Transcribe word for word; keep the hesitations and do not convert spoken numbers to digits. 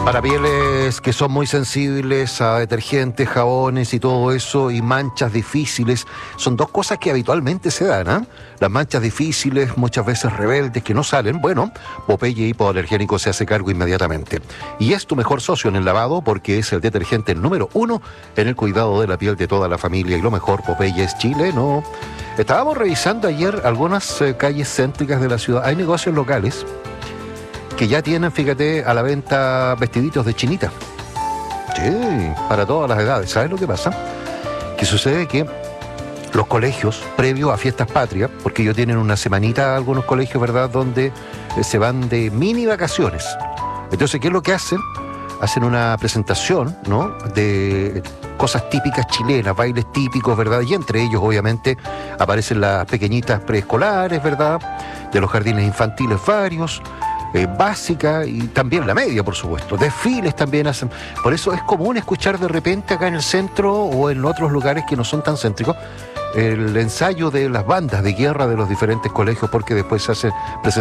Para pieles que son muy sensibles a detergentes, jabones y todo eso, y manchas difíciles, son dos cosas que habitualmente se dan, ¿eh? Las manchas difíciles, muchas veces rebeldes, que no salen, bueno, Popeye Hipoalergénico se hace cargo inmediatamente. Y es tu mejor socio en el lavado porque es el detergente número uno en el cuidado de la piel de toda la familia. Y lo mejor, Popeye es chileno. Estábamos revisando ayer algunas eh, calles céntricas de la ciudad. Hay negocios locales que ya tienen, fíjate, a la venta vestiditos de chinita. Sí, para todas las edades. ¿Sabes lo que pasa? Que sucede que los colegios, previo a fiestas patrias, porque ellos tienen una semanita, algunos colegios, ¿verdad?, donde eh, se van de mini vacaciones. Entonces, ¿qué es lo que hacen? Hacen una presentación, ¿no?, de cosas típicas chilenas, bailes típicos, ¿verdad? Y entre ellos, obviamente, aparecen las pequeñitas preescolares, ¿verdad?, de los jardines infantiles varios, Eh, básica y también la media, por supuesto. Desfiles también hacen. Por eso es común escuchar de repente acá en el centro o en otros lugares que no son tan céntricos el ensayo de las bandas de guerra de los diferentes colegios, porque después se hace presentaciones